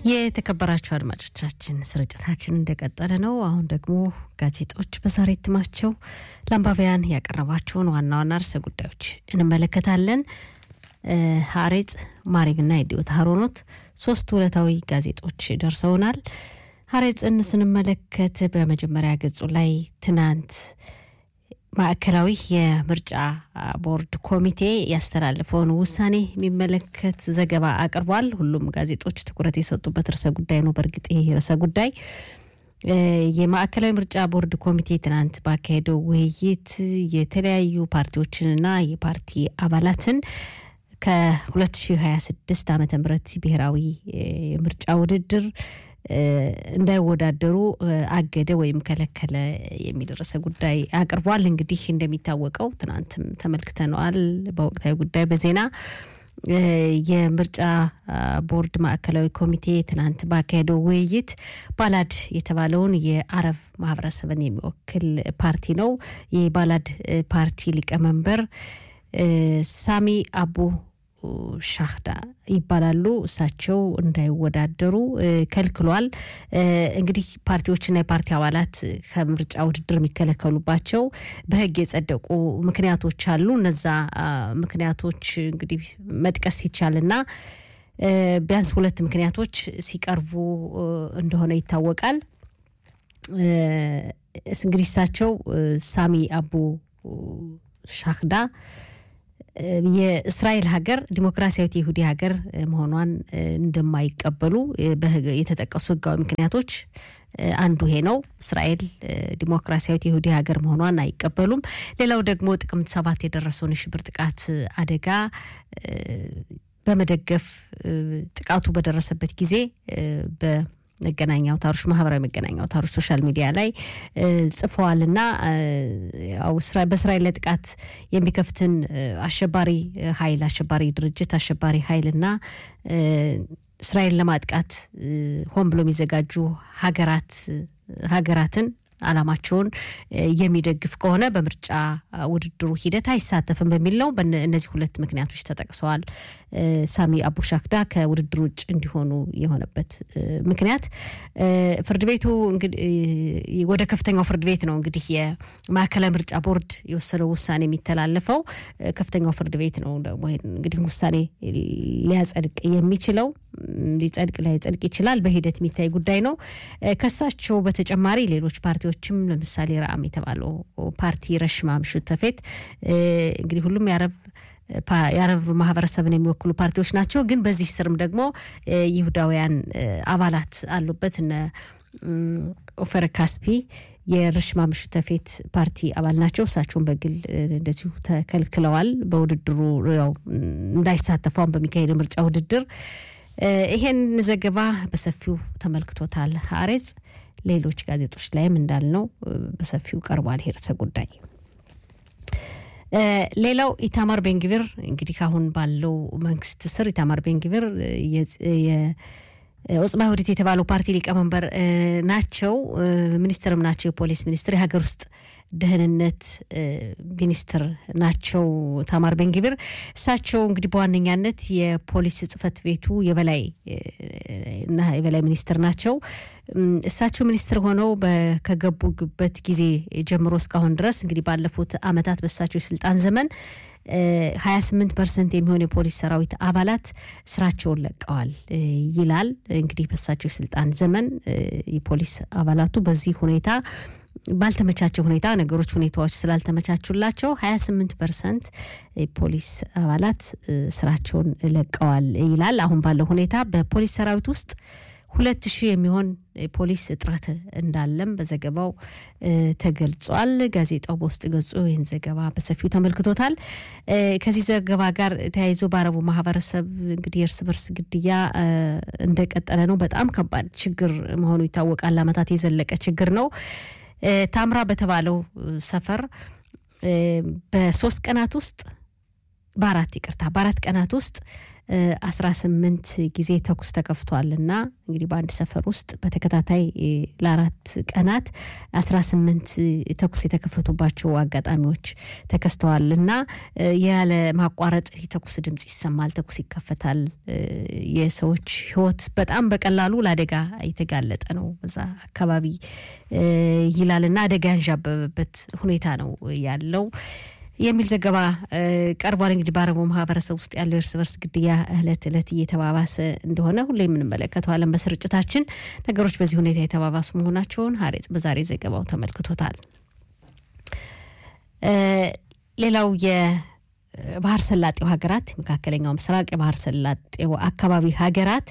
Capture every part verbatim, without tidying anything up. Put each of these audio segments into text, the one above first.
የተከበራችሁ አድማጮቻችን ስርጭታችን እንደቀጠለ ነው። አሁን ደግሞ ጋዜጦች በዛሬ እትማቸው ለአንባቢያን ያቀረባቸውን ዋና ዋና ርዕሰ ጉዳዮች እንመለከታለን። ሐሬጽ ማሪብና ኢዲዮት ሀሮኖት ሶስት ዕለታዊ ጋዜጦች ደርሰውናል። ሐሬጽን ስንመለከት በመጀመሪያ ገጹ ላይ ትናንት ማዕከላዊ የምርጫ ቦርድ ኮሚቴ ያስተላለፈውን ውሳኔ የሚመለከት ዘገባ አቅርቧል። ሁሉም ጋዜጦች ትኩረት የሰጡበት ርዕሰ ጉዳይ ነው። በርግጥ ይሄ ርዕሰ ጉዳይ የማዕከላዊ ምርጫ ቦርድ ኮሚቴ ትናንት ባካሄደው ውይይት የተለያዩ ፓርቲዎችንና የፓርቲ አባላትን ከ2026 ዓመተ ምህረት ብሔራዊ ምርጫ ውድድር እንዳይወዳደሩ አገደ ወይም ከለከለ የሚል ርዕሰ ጉዳይ አቅርቧል። እንግዲህ እንደሚታወቀው ትናንትም ተመልክተናል። በወቅታዊ ጉዳይ በዜና የምርጫ ቦርድ ማዕከላዊ ኮሚቴ ትናንት ባካሄደው ውይይት ባላድ የተባለውን የአረብ ማህበረሰብን የሚወክል ፓርቲ ነው። የባላድ ፓርቲ ሊቀመንበር ሳሚ አቡ ሻህዳ ይባላሉ። እሳቸው እንዳይወዳደሩ ከልክሏል። እንግዲህ ፓርቲዎችና የፓርቲ አባላት ከምርጫ ውድድር የሚከለከሉባቸው በህግ የጸደቁ ምክንያቶች አሉ። እነዛ ምክንያቶች እንግዲህ መጥቀስ ይቻልና ቢያንስ ሁለት ምክንያቶች ሲቀርቡ እንደሆነ ይታወቃል። እንግዲህ እሳቸው ሳሚ አቡ ሻህዳ የእስራኤል ሀገር ዲሞክራሲያዊት ይሁዲ ሀገር መሆኗን እንደማይቀበሉ የተጠቀሱ ህጋዊ ምክንያቶች አንዱ ይሄ ነው። እስራኤል ዲሞክራሲያዊት ይሁዲ ሀገር መሆኗን አይቀበሉም። ሌላው ደግሞ ጥቅምት ሰባት የደረሰውን የሽብር ጥቃት አደጋ በመደገፍ ጥቃቱ በደረሰበት ጊዜ በ መገናኛው ታሩሽ ማህበራዊ መገናኛው ታሩሽ ሶሻል ሚዲያ ላይ ጽፈዋልና ያው በእስራኤል ላይ ጥቃት የሚከፍትን አሸባሪ ኃይል አሸባሪ ድርጅት አሸባሪ ኃይልና እስራኤል ለማጥቃት ሆን ብሎ የሚዘጋጁ ሀገራት ሀገራትን አላማቸውን የሚደግፍ ከሆነ በምርጫ ውድድሩ ሂደት አይሳተፍም በሚል ነው። በእነዚህ ሁለት ምክንያቶች ተጠቅሰዋል። ሳሚ አቡ ሻህዳ ከውድድሩ ውጭ እንዲሆኑ የሆነበት ምክንያት ፍርድ ቤቱ እንግዲህ ወደ ከፍተኛው ፍርድ ቤት ነው እንግዲህ የማዕከላዊ ምርጫ ቦርድ የወሰነው ውሳኔ የሚተላለፈው ከፍተኛው ፍርድ ቤት ነው። እንግዲህ ውሳኔ ሊያጸድቅ የሚችለው ሊጸድቅ ላይ ጸድቅ ይችላል። በሂደት የሚታይ ጉዳይ ነው። ከሳቸው በተጨማሪ ሌሎች ፓርቲዎችም ለምሳሌ ራአም የተባለው ፓርቲ ረሽማም ሹተፌት እንግዲህ ሁሉም ያረብ ያረብ ማህበረሰብን የሚወክሉ ፓርቲዎች ናቸው። ግን በዚህ ስርም ደግሞ ይሁዳውያን አባላት አሉበት። እነ ኦፈር ካስፒ የረሽማም ሹተፌት ፓርቲ አባል ናቸው። እሳቸውን በግል እንደዚሁ ተከልክለዋል። በውድድሩ ያው እንዳይሳተፉም በሚካሄደው ምርጫ ውድድር ይሄን ዘገባ በሰፊው ተመልክቶታል ሐሬጽ። ሌሎች ጋዜጦች ላይም እንዳልነው በሰፊው ቀርቧል ይሄ ርዕሰ ጉዳይ። ሌላው ኢታማር ቤንግቪር እንግዲህ አሁን ባለው መንግስት ስር ኢታማር ቤንግቪር የኦጽማ ይሁዲት የተባለው ፓርቲ ሊቀመንበር ናቸው። ሚኒስትርም ናቸው። የፖሊስ ሚኒስትር የሀገር ውስጥ ደህንነት ሚኒስትር ናቸው ታማር ቤንግቪር። እሳቸው እንግዲህ በዋነኛነት የፖሊስ ጽፈት ቤቱ የበላይ እና የበላይ ሚኒስትር ናቸው። እሳቸው ሚኒስትር ሆነው ከገቡበት ጊዜ ጀምሮ እስካሁን ድረስ እንግዲህ ባለፉት አመታት በእሳቸው ስልጣን ዘመን ሀያ ስምንት ፐርሰንት የሚሆን የፖሊስ ሰራዊት አባላት ስራቸውን ለቀዋል ይላል። እንግዲህ በእሳቸው ስልጣን ዘመን የፖሊስ አባላቱ በዚህ ሁኔታ ባልተመቻቸው ሁኔታ ነገሮች ሁኔታዎች ስላልተመቻቹላቸው ሀያ ስምንት ፐርሰንት የፖሊስ አባላት ስራቸውን ለቀዋል ይላል። አሁን ባለው ሁኔታ በፖሊስ ሰራዊት ውስጥ ሁለት ሺህ የሚሆን ፖሊስ እጥረት እንዳለም በዘገባው ተገልጿል። ጋዜጣው በውስጥ ገጹ ይህን ዘገባ በሰፊው ተመልክቶታል። ከዚህ ዘገባ ጋር ተያይዞ በአረቡ ማህበረሰብ እንግዲህ እርስ በርስ ግድያ እንደቀጠለ ነው። በጣም ከባድ ችግር መሆኑ ይታወቃል። አመታት የዘለቀ ችግር ነው። ታምራ በተባለው ሰፈር በሶስት ቀናት ውስጥ በአራት ይቅርታ በአራት ቀናት ውስጥ አስራ ስምንት ጊዜ ተኩስ ተከፍቷልና እንግዲህ በአንድ ሰፈር ውስጥ በተከታታይ ለአራት ቀናት አስራ ስምንት ተኩስ የተከፈቱባቸው አጋጣሚዎች ተከስተዋልና ያለ ማቋረጥ ተኩስ ድምጽ ይሰማል ተኩስ ይከፈታል የሰዎች ህይወት በጣም በቀላሉ ለአደጋ የተጋለጠ ነው በዛ አካባቢ ይላልና አደጋ ያንዣበበበት ሁኔታ ነው ያለው የሚል ዘገባ ቀርቧል እንግዲህ ባረቦ ማህበረሰብ ውስጥ ያለው እርስ በርስ ግድያ እለት እለት እየተባባሰ እንደሆነ ሁሌ የምንመለከተዋለን በስርጭታችን ነገሮች በዚህ ሁኔታ የተባባሱ መሆናቸውን ሀሬጽ በዛሬ ዘገባው ተመልክቶታል ሌላው የባህር ሰላጤው ሀገራት መካከለኛው ምስራቅ የባህር ሰላጤው አካባቢ ሀገራት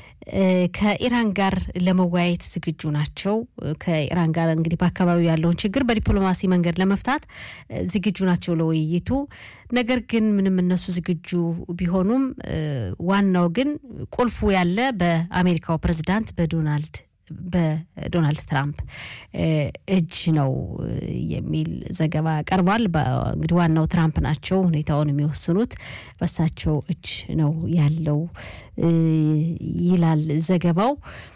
ከኢራን ጋር ለመወያየት ዝግጁ ናቸው ከኢራን ጋር እንግዲህ በአካባቢው ያለውን ችግር በዲፕሎማሲ መንገድ ለመፍታት ዝግጁ ናቸው ለውይይቱ ነገር ግን ምንም እነሱ ዝግጁ ቢሆኑም ዋናው ግን ቁልፉ ያለ በአሜሪካው ፕሬዝዳንት በዶናልድ በዶናልድ ትራምፕ እጅ ነው የሚል ዘገባ ቀርቧል እንግዲህ ዋናው ትራምፕ ናቸው ሁኔታውን የሚወስኑት በሳቸው እጅ ነው ያለው ይላል ዘገባው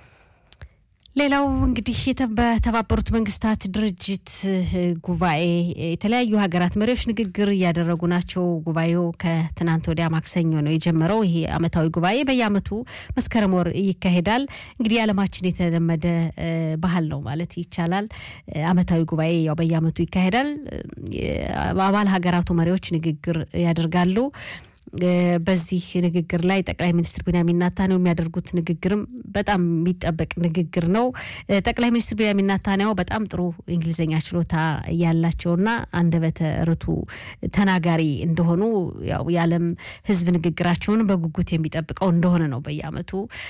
ሌላው እንግዲህ የተባበሩት መንግስታት ድርጅት ጉባኤ የተለያዩ ሀገራት መሪዎች ንግግር ያደረጉ ናቸው ጉባኤው ከትናንት ወዲያ ማክሰኞ ነው የጀመረው ይሄ አመታዊ ጉባኤ በየአመቱ መስከረም ወር ይካሄዳል እንግዲህ ዓለማችን የተለመደ ባህል ነው ማለት ይቻላል አመታዊ ጉባኤ ያው በየአመቱ ይካሄዳል አባል ሀገራቱ መሪዎች ንግግር ያደርጋሉ በዚህ ንግግር ላይ ጠቅላይ ሚኒስትር ቢንያሚን ኔታንያሁ የሚያደርጉት ንግግርም በጣም የሚጠበቅ ንግግር ነው ጠቅላይ ሚኒስትር ቢንያሚን ኔታንያሁ በጣም ጥሩ እንግሊዘኛ ችሎታ ያላቸውና አንደበተ ርቱዕ ተናጋሪ እንደሆኑ ያው የዓለም ህዝብ ንግግራቸውን በጉጉት የሚጠብቀው እንደሆነ ነው በየአመቱ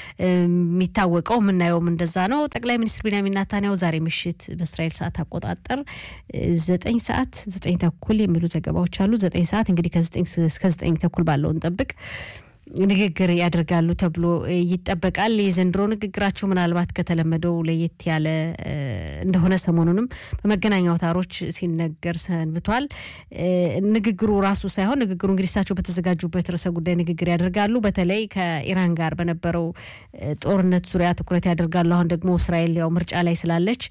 የሚታወቀው ምናየውም እንደዛ ነው ጠቅላይ ሚኒስትር ቢንያሚን ኔታንያሁ ዛሬ ምሽት በእስራኤል ሰዓት አቆጣጠር ዘጠኝ ሰዓት ዘጠኝ ተኩል የሚሉ ዘገባዎች አሉ ዘጠኝ ሰዓት እንግዲህ ከ9 እስከ ዘጠኝ ተኩል ባለውን ጠብቅ ንግግር ያደርጋሉ ተብሎ ይጠበቃል የዘንድሮ ንግግራቸው ምናልባት ከተለመደው ለየት ያለ እንደሆነ ሰሞኑንም በመገናኛ አውታሮች ሲነገር ሰንብቷል ንግግሩ ራሱ ሳይሆን ንግግሩ እንግዲህ እሳቸው በተዘጋጁበት ርዕሰ ጉዳይ ንግግር ያደርጋሉ በተለይ ከኢራን ጋር በነበረው ጦርነት ዙሪያ ትኩረት ያደርጋሉ አሁን ደግሞ እስራኤል ያው ምርጫ ላይ ስላለች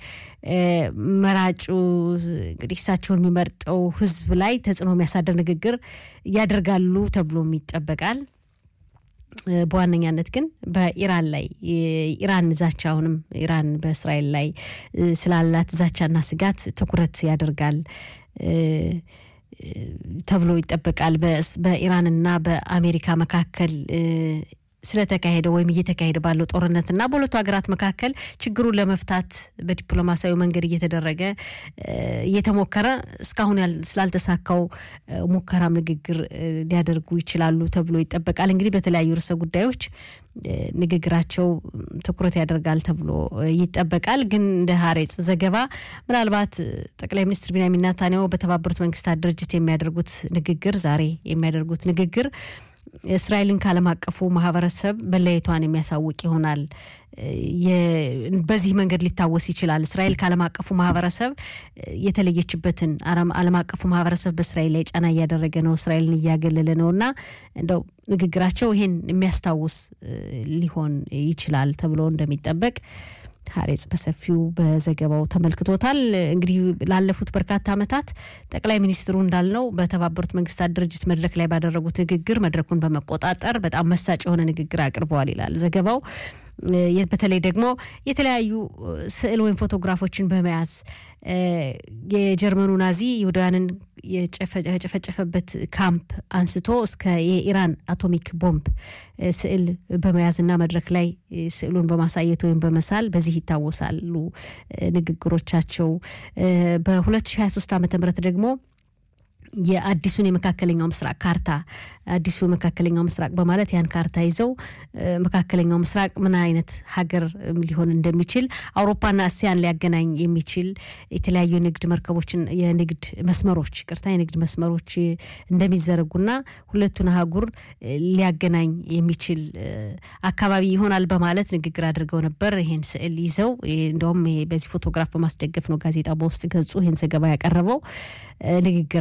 መራጩ እንግዲህ እሳቸውን የሚመርጠው ህዝብ ላይ ተጽዕኖ የሚያሳድር ንግግር ያደርጋሉ ተብሎ ይጠበቃል በዋነኛነት ግን በኢራን ላይ ኢራን ዛቻውንም ኢራን በእስራኤል ላይ ስላላት ዛቻና ስጋት ትኩረት ያደርጋል ተብሎ ይጠበቃል በኢራንና በአሜሪካ መካከል ስለተካሄደ ወይም እየተካሄደ ባለው ጦርነትና በሁለቱ ሀገራት መካከል ችግሩን ለመፍታት በዲፕሎማሲያዊ መንገድ እየተደረገ እየተሞከረ እስካሁን ስላልተሳካው ሙከራም ንግግር ሊያደርጉ ይችላሉ ተብሎ ይጠበቃል እንግዲህ በተለያዩ ርዕሰ ጉዳዮች ንግግራቸው ትኩረት ያደርጋል ተብሎ ይጠበቃል ግን እንደ ሀሬጽ ዘገባ ምናልባት ጠቅላይ ሚኒስትር ቢንያሚን ኔታንያሁ በተባበሩት መንግስታት ድርጅት የሚያደርጉት ንግግር ዛሬ የሚያደርጉት ንግግር እስራኤልን ካለም አቀፉ ማህበረሰብ በለይቷን የሚያሳውቅ ይሆናል በዚህ መንገድ ሊታወስ ይችላል እስራኤል ካለም አቀፉ ማህበረሰብ የተለየችበትን ዓለም አቀፉ ማህበረሰብ በእስራኤል ላይ ጫና ያደረገ ነው እስራኤልን ያገለለ ነውና እንደው ንግግራቸው ይሄን የሚያስታውስ ሊሆን ይችላል ተብሎ እንደሚጠበቅ ሀሬጽ በሰፊው በዘገባው ተመልክቶታል እንግዲህ ላለፉት በርካታ አመታት ጠቅላይ ሚኒስትሩ እንዳልነው በተባበሩት መንግስታት ድርጅት መድረክ ላይ ባደረጉት ንግግር መድረኩን በመቆጣጠር በጣም መሳጭ የሆነ ንግግር አቅርበዋል ይላል ዘገባው በተለይ ደግሞ የተለያዩ ስዕል ወይም ፎቶግራፎችን በመያዝ የጀርመኑ ናዚ ይሁዳንን የጨፈጨፈበት ካምፕ አንስቶ እስከ የኢራን አቶሚክ ቦምብ ስዕል በመያዝና መድረክ ላይ ስዕሉን በማሳየት ወይም በመሳል በዚህ ይታወሳሉ ንግግሮቻቸው በ2023 ዓመተ ምህረት ደግሞ የአዲሱን የመካከለኛው ምስራቅ ካርታ አዲሱ መካከለኛው ምስራቅ በማለት ያን ካርታ ይዘው መካከለኛው ምስራቅ ምን አይነት ሀገር ሊሆን እንደሚችል አውሮፓና እስያን ሊያገናኝ የሚችል የተለያዩ ንግድ መርከቦችን የንግድ መስመሮች ቅርታ የንግድ መስመሮች እንደሚዘረጉና ሁለቱን አህጉር ሊያገናኝ የሚችል አካባቢ ይሆናል በማለት ንግግር አድርገው ነበር ይሄን ስዕል ይዘው እንደውም በዚህ ፎቶግራፍ በማስደገፍ ነው ጋዜጣው በውስጥ ገጹ ይሄን ዘገባ ያቀረበው ንግግር አድርገው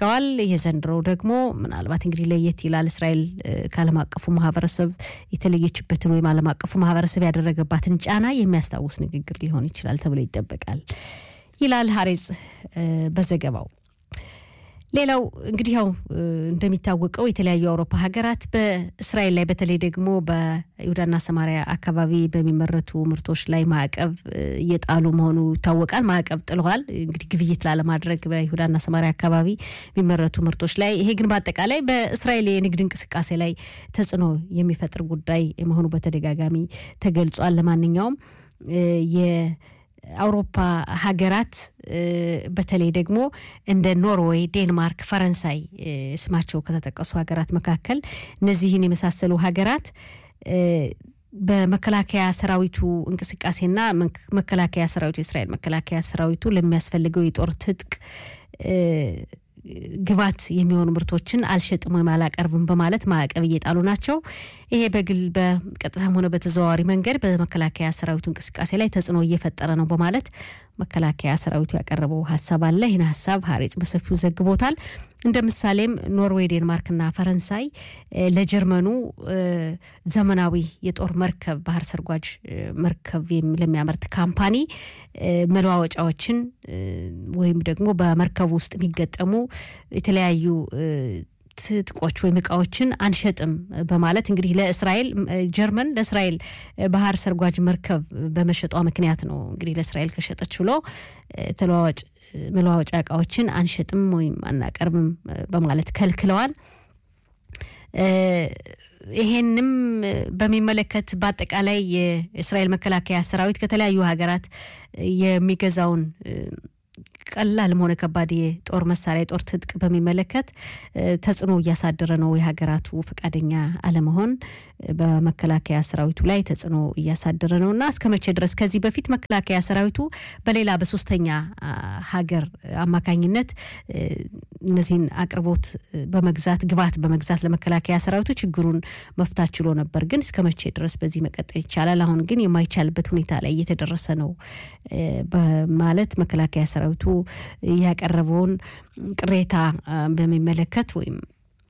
ጠቅሰዋል። የዘንድሮው ደግሞ ምናልባት እንግዲህ ለየት ይላል። እስራኤል ከዓለም አቀፉ ማህበረሰብ የተለየችበትን ወይም ዓለም አቀፉ ማህበረሰብ ያደረገባትን ጫና የሚያስታውስ ንግግር ሊሆን ይችላል ተብሎ ይጠበቃል ይላል ሐሬጽ በዘገባው። ሌላው እንግዲህ ያው እንደሚታወቀው የተለያዩ አውሮፓ ሀገራት በእስራኤል ላይ በተለይ ደግሞ በይሁዳና ሰማሪያ አካባቢ በሚመረቱ ምርቶች ላይ ማዕቀብ እየጣሉ መሆኑ ይታወቃል። ማዕቀብ ጥለዋል እንግዲህ ግብይት ላለማድረግ በይሁዳና ሰማሪያ አካባቢ የሚመረቱ ምርቶች ላይ። ይሄ ግን በአጠቃላይ በእስራኤል የንግድ እንቅስቃሴ ላይ ተጽዕኖ የሚፈጥር ጉዳይ መሆኑ በተደጋጋሚ ተገልጿል። ለማንኛውም የ አውሮፓ ሀገራት በተለይ ደግሞ እንደ ኖርዌይ፣ ዴንማርክ፣ ፈረንሳይ ስማቸው ከተጠቀሱ ሀገራት መካከል እነዚህን የመሳሰሉ ሀገራት በመከላከያ ሰራዊቱ እንቅስቃሴና መከላከያ ሰራዊቱ የእስራኤል መከላከያ ሰራዊቱ ለሚያስፈልገው የጦር ትጥቅ ግባት የሚሆኑ ምርቶችን አልሸጥም ወይ አላቀርብም በማለት ማዕቀብ እየጣሉ ናቸው። ይሄ በግል በቀጥታም ሆነ በተዘዋዋሪ መንገድ በመከላከያ ሰራዊቱ እንቅስቃሴ ላይ ተጽዕኖ እየፈጠረ ነው በማለት መከላከያ ሰራዊቱ ያቀረበው ሐሳብ አለ። ይሄን ሐሳብ ሐሬጽ በሰፊው ዘግቦታል። እንደ ምሳሌም ኖርዌይ፣ ዴንማርክና ፈረንሳይ ለጀርመኑ ዘመናዊ የጦር መርከብ ባህር ሰርጓጅ መርከብ ለሚያመርት ካምፓኒ መለዋወጫዎችን ወይም ደግሞ በመርከቡ ውስጥ የሚገጠሙ የተለያዩ ትጥቆች ወይ ዕቃዎችን አንሸጥም በማለት እንግዲህ ለእስራኤል ጀርመን ለእስራኤል ባህር ሰርጓጅ መርከብ በመሸጧ ምክንያት ነው እንግዲህ ለእስራኤል ከሸጠች ብሎ ተለዋዋጭ መለዋወጫ ዕቃዎችን አንሸጥም ወይም አናቀርብም በማለት ከልክለዋል። ይሄንም በሚመለከት በአጠቃላይ የእስራኤል መከላከያ ሰራዊት ከተለያዩ ሀገራት የሚገዛውን ቀላል ሆነ ከባድ የጦር መሳሪያ የጦር ትጥቅ በሚመለከት ተጽዕኖ እያሳደረ ነው። የሀገራቱ ፈቃደኛ አለመሆን በመከላከያ ሰራዊቱ ላይ ተጽዕኖ እያሳደረ ነውና እስከመቼ ድረስ ከዚህ በፊት መከላከያ ሰራዊቱ በሌላ በሶስተኛ ሀገር አማካኝነት እነዚህን አቅርቦት በመግዛት ግባት በመግዛት ለመከላከያ ሰራዊቱ ችግሩን መፍታት ችሎ ነበር። ግን እስከመቼ ድረስ በዚህ መቀጠል ይቻላል? አሁን ግን የማይቻልበት ሁኔታ ላይ እየተደረሰ ነው በማለት መከላከያ ሰራዊቱ ያቀረበውን ቅሬታ በሚመለከት ወይም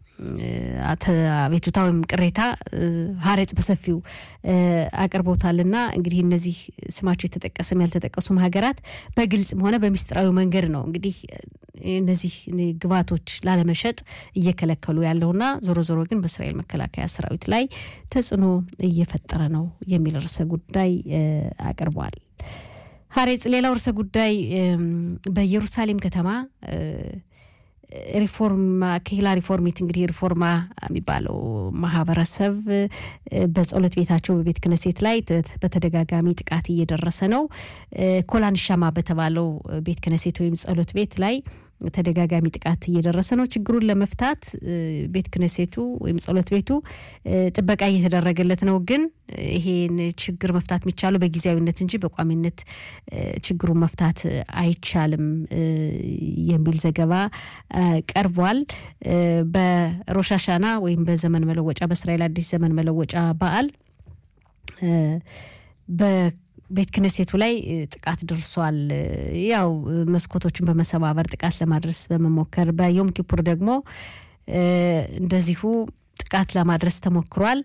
አቤቱታውም ቅሬታ ሐሬጽ በሰፊው አቅርቦታልና እንግዲህ እነዚህ ስማቸው የተጠቀሰም ያልተጠቀሱም ሀገራት በግልጽም ሆነ በሚስጥራዊ መንገድ ነው እንግዲህ እነዚህ ግባቶች ላለመሸጥ እየከለከሉ ያለውና ዞሮ ዞሮ ግን በእስራኤል መከላከያ ሰራዊት ላይ ተጽዕኖ እየፈጠረ ነው የሚል ርዕሰ ጉዳይ አቅርቧል ሐሬጽ። ሌላው ርዕሰ ጉዳይ በኢየሩሳሌም ከተማ ሪፎርም ከሂላ ሪፎርሚት እንግዲህ ሪፎርማ የሚባለው ማህበረሰብ በጸሎት ቤታቸው በቤት ክነሴት ላይ በተደጋጋሚ ጥቃት እየደረሰ ነው። ኮላንሻማ በተባለው ቤት ክነሴት ወይም ጸሎት ቤት ላይ ተደጋጋሚ ጥቃት እየደረሰ ነው። ችግሩን ለመፍታት ቤት ክነሴቱ ወይም ጸሎት ቤቱ ጥበቃ እየተደረገለት ነው። ግን ይሄን ችግር መፍታት የሚቻለው በጊዜያዊነት እንጂ በቋሚነት ችግሩን መፍታት አይቻልም የሚል ዘገባ ቀርቧል። በሮሽ ሃሻና ወይም በዘመን መለወጫ በእስራኤል አዲስ ዘመን መለወጫ በዓል በ ቤት ክነሴቱ ላይ ጥቃት ደርሷል። ያው መስኮቶችን በመሰባበር ጥቃት ለማድረስ በመሞከር በዮም ኪፑር ደግሞ እንደዚሁ ጥቃት ለማድረስ ተሞክሯል።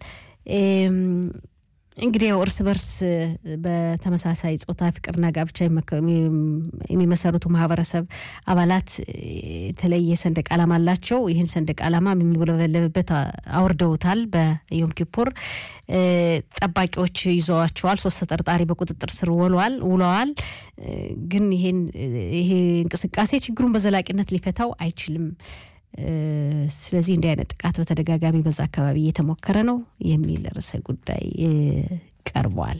እንግዲህ እርስ በርስ በተመሳሳይ ጾታ ፍቅርና ጋብቻ የሚመሰረቱ ማህበረሰብ አባላት የተለየ ሰንደቅ ዓላማ አላቸው። ይህን ሰንደቅ ዓላማ የሚወለበለብበት አውርደውታል። በዮም ኪፑር ጠባቂዎች ይዘዋቸዋል። ሶስት ተጠርጣሪ በቁጥጥር ስር ውለዋል ውለዋል ግን ይሄን ይሄ እንቅስቃሴ ችግሩን በዘላቂነት ሊፈታው አይችልም። ስለዚህ እንዲህ አይነት ጥቃት በተደጋጋሚ በዛ አካባቢ እየተሞከረ ነው የሚል ርዕሰ ጉዳይ ቀርቧል።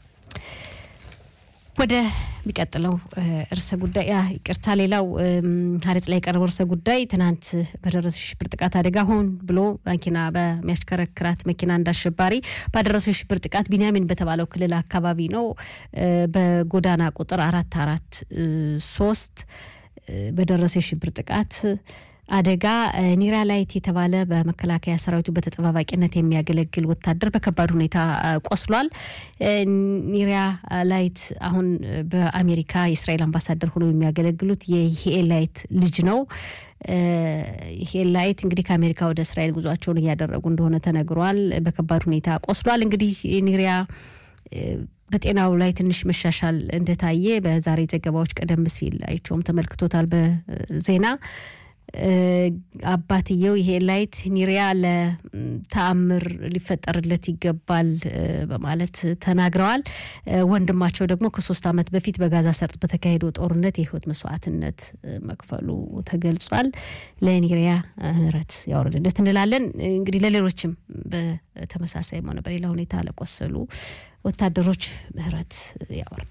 ወደ ሚቀጥለው ርዕሰ ጉዳይ ያ ይቅርታ ሌላው ሐሬጽ ላይ ቀርቦ ርዕሰ ጉዳይ ትናንት በደረሰ ሽብር ጥቃት አደጋ ሆን ብሎ መኪና በሚያሽከረክራት መኪና እንዳሸባሪ ባደረሰው ሽብር ጥቃት ቢንያሚን በተባለው ክልል አካባቢ ነው በጎዳና ቁጥር አራት አራት ሶስት በደረሰ ሽብር ጥቃት አደጋ ኒሪያ ላይት የተባለ በመከላከያ ሰራዊቱ በተጠባባቂነት የሚያገለግል ወታደር በከባድ ሁኔታ ቆስሏል። ኒሪያ ላይት አሁን በአሜሪካ የእስራኤል አምባሳደር ሆኖ የሚያገለግሉት የሂኤል ላይት ልጅ ነው። ሂኤል ላይት እንግዲህ ከአሜሪካ ወደ እስራኤል ጉዟቸውን እያደረጉ እንደሆነ ተነግሯል። በከባድ ሁኔታ ቆስሏል። እንግዲህ ኒሪያ በጤናው ላይ ትንሽ መሻሻል እንደታየ በዛሬ ዘገባዎች ቀደም ሲል አይቾም ተመልክቶታል በዜና አባትየው ሂኤል ላይት ኒሪያ ለተአምር ሊፈጠርለት ይገባል በማለት ተናግረዋል። ወንድማቸው ደግሞ ከሶስት አመት በፊት በጋዛ ሰርጥ በተካሄደው ጦርነት የህይወት መስዋዕትነት መክፈሉ ተገልጿል። ለኒሪያ ምህረት ያወርድለት እንላለን። እንግዲህ ለሌሎችም በተመሳሳይ ሆነ በሌላ ሁኔታ ለቆሰሉ ወታደሮች ምህረት ያወርድ።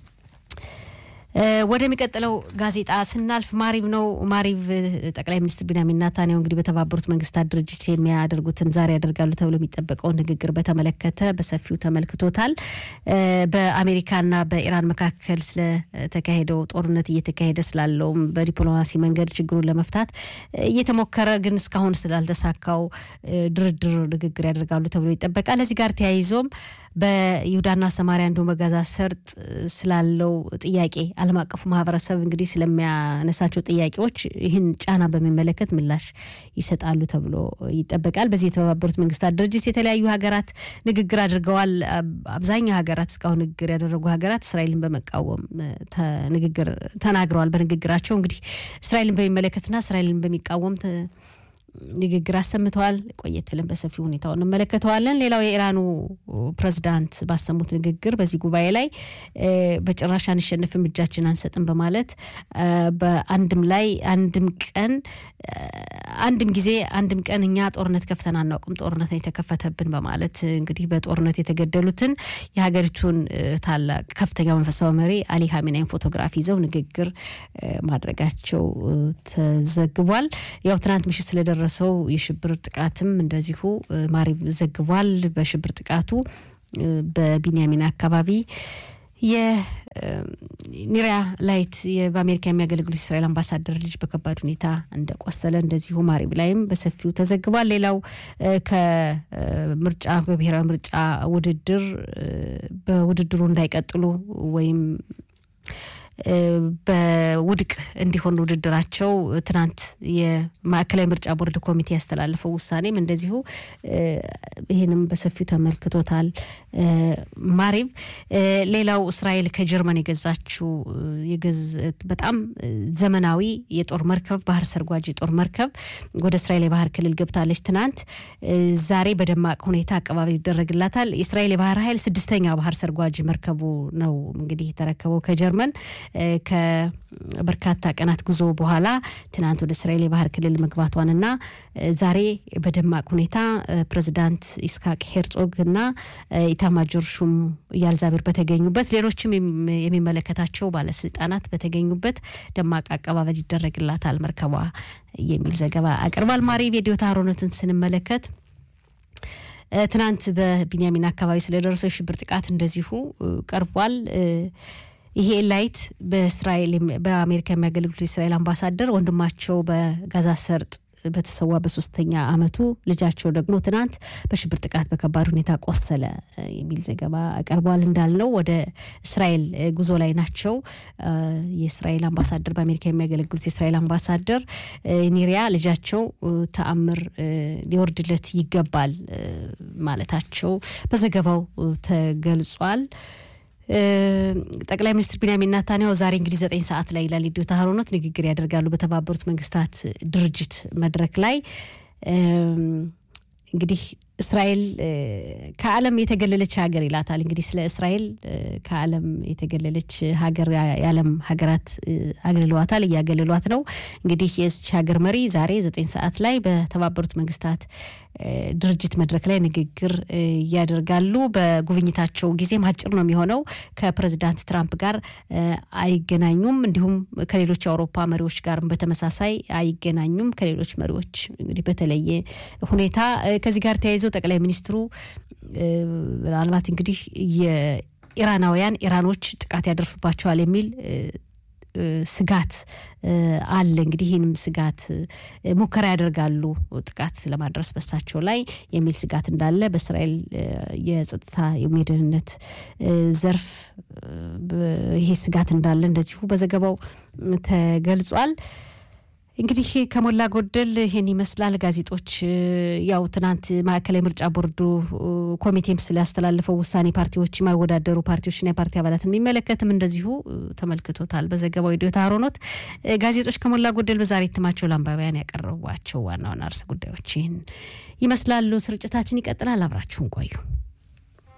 ወደሚቀጥለው ጋዜጣ ስናልፍ ማሪቭ ነው። ማሪቭ ጠቅላይ ሚኒስትር ቢንያሚን ኔታንያሁ እንግዲህ በተባበሩት መንግስታት ድርጅት የሚያደርጉትን ዛሬ ያደርጋሉ ተብሎ የሚጠበቀው ንግግር በተመለከተ በሰፊው ተመልክቶታል። በአሜሪካና በኢራን መካከል ስለተካሄደው ጦርነት እየተካሄደ ስላለው በዲፕሎማሲ መንገድ ችግሩን ለመፍታት እየተሞከረ ግን እስካሁን ስላልተሳካው ድርድር ንግግር ያደርጋሉ ተብሎ ይጠበቃል። ለዚህ ጋር ተያይዞም በይሁዳና ሰማሪያ እንደው በጋዛ ሰርጥ ስላለው ጥያቄ ዓለም አቀፉ ማህበረሰብ እንግዲህ ስለሚያነሳቸው ጥያቄዎች ይህን ጫና በሚመለከት ምላሽ ይሰጣሉ ተብሎ ይጠበቃል። በዚህ የተባበሩት መንግስታት ድርጅት የተለያዩ ሀገራት ንግግር አድርገዋል። አብዛኛው ሀገራት እስካሁን ንግግር ያደረጉ ሀገራት እስራኤልን በመቃወም ንግግር ተናግረዋል። በንግግራቸው እንግዲህ እስራኤልን በሚመለከትና እስራኤልን በሚቃወም ንግግር አሰምተዋል። ቆየት ብለን በሰፊው ሁኔታው እንመለከተዋለን። ሌላው የኢራኑ ፕሬዝዳንት ባሰሙት ንግግር በዚህ ጉባኤ ላይ በጭራሽ አንሸነፍም እጃችን አንሰጥም በማለት በአንድም ላይ አንድም ቀን አንድም ጊዜ አንድም ቀን እኛ ጦርነት ከፍተን አናውቅም ጦርነት ነው የተከፈተብን በማለት እንግዲህ በጦርነት የተገደሉትን የሀገሪቱን ታላቅ ከፍተኛ መንፈሳዊ መሪ አሊ ኻሜኒን ፎቶግራፍ ይዘው ንግግር ማድረጋቸው ተዘግቧል። ያው ትናንት ምሽት ስለደረሰው የሽብር ጥቃትም እንደዚሁ ማሪቭ ዘግቧል። በሽብር ጥቃቱ በቢንያሚን አካባቢ የኒሪያ ላይት በአሜሪካ የሚያገለግሉት እስራኤል አምባሳደር ልጅ በከባድ ሁኔታ እንደቆሰለ እንደዚሁ ማሪቭ ላይም በሰፊው ተዘግቧል። ሌላው ከምርጫ በብሔራዊ ምርጫ ውድድር በውድድሩ እንዳይቀጥሉ ወይም በውድቅ እንዲሆን ውድድራቸው ትናንት የማዕከላዊ ምርጫ ቦርድ ኮሚቴ ያስተላለፈው ውሳኔም እንደዚሁ ይሄንም በሰፊው ተመልክቶታል ማሪቭ። ሌላው እስራኤል ከጀርመን የገዛችው የገዝ በጣም ዘመናዊ የጦር መርከብ ባህር ሰርጓጅ የጦር መርከብ ወደ እስራኤል የባህር ክልል ገብታለች። ትናንት ዛሬ በደማቅ ሁኔታ አቀባበል ይደረግላታል። እስራኤል የባህር ኃይል ስድስተኛ ባህር ሰርጓጅ መርከቡ ነው እንግዲህ ተረከበው ከጀርመን ከበርካታ ቀናት ጉዞ በኋላ ትናንት ወደ እስራኤል የባህር ክልል መግባቷንና ዛሬ በደማቅ ሁኔታ ፕሬዝዳንት ኢስሐቅ ሄርጾግና ኢታማጆር ሹም ያልዛቤር በተገኙበት ሌሎችም የሚመለከታቸው ባለስልጣናት በተገኙበት ደማቅ አቀባበል ይደረግላታል መርከቧ የሚል ዘገባ አቅርቧል። ማሪቭ የዲዮታ ሮኖትን ስንመለከት ትናንት በቢንያሚን አካባቢ ስለደረሰው ሽብር ጥቃት እንደዚሁ ቀርቧል። ይሄ ላይት በእስራኤል በአሜሪካ የሚያገለግሉት የእስራኤል አምባሳደር ወንድማቸው በጋዛ ሰርጥ በተሰዋ በሶስተኛ አመቱ ልጃቸው ደግሞ ትናንት በሽብር ጥቃት በከባድ ሁኔታ ቆሰለ የሚል ዘገባ አቀርቧል። እንዳልነው ወደ እስራኤል ጉዞ ላይ ናቸው። የእስራኤል አምባሳደር በአሜሪካ የሚያገለግሉት የእስራኤል አምባሳደር ኒሪያ ልጃቸው ተአምር ሊወርድለት ይገባል ማለታቸው በዘገባው ተገልጿል። ጠቅላይ ሚኒስትር ቢንያሚን ኔታንያሁ ዛሬ እንግዲህ ዘጠኝ ሰዓት ላይ ለሊዲዮታ ሮኖት ንግግር ያደርጋሉ በተባበሩት መንግስታት ድርጅት መድረክ ላይ። እንግዲህ እስራኤል ከዓለም የተገለለች ሀገር ይላታል። እንግዲህ ስለ እስራኤል ከዓለም የተገለለች ሀገር የዓለም ሀገራት አገልግሏታል እያገለሏት ነው። እንግዲህ የዚህ ሀገር መሪ ዛሬ ዘጠኝ ሰዓት ላይ በተባበሩት መንግስታት ድርጅት መድረክ ላይ ንግግር ያደርጋሉ። በጉብኝታቸው ጊዜ አጭር ነው የሚሆነው። ከፕሬዝዳንት ትራምፕ ጋር አይገናኙም። እንዲሁም ከሌሎች የአውሮፓ መሪዎች ጋር በተመሳሳይ አይገናኙም። ከሌሎች መሪዎች እንግዲህ በተለየ ሁኔታ ከዚህ ጋር ተያይዞ ጠቅላይ ሚኒስትሩ ምናልባት እንግዲህ የኢራናውያን ኢራኖች ጥቃት ያደርሱባቸዋል የሚል ስጋት አለ እንግዲህ ይሄንም ስጋት ሙከራ ያደርጋሉ ጥቃት ለማድረስ በሳቸው ላይ የሚል ስጋት እንዳለ በእስራኤል የጸጥታ የመደህንነት ዘርፍ ይሄ ስጋት እንዳለ እንደዚሁ በዘገባው ተገልጿል እንግዲህ ከሞላ ጎደል ይሄን ይመስላል ጋዜጦች ያው ትናንት ማዕከላዊ ምርጫ ቦርዱ ኮሚቴም ስላስተላለፈው ውሳኔ ፓርቲዎች ማይወዳደሩ ፓርቲዎችና የፓርቲ አባላትን የሚመለከትም እንደዚሁ ተመልክቶታል በዘገባው ዲዮታ አሮኖት ጋዜጦች ከሞላ ጎደል በዛሬ እትማቸው ለአንባቢያን ያቀርቧቸው ዋና ዋና ርዕሰ ጉዳዮችን ይመስላሉ ስርጭታችን ይቀጥላል አብራችሁን ቆዩ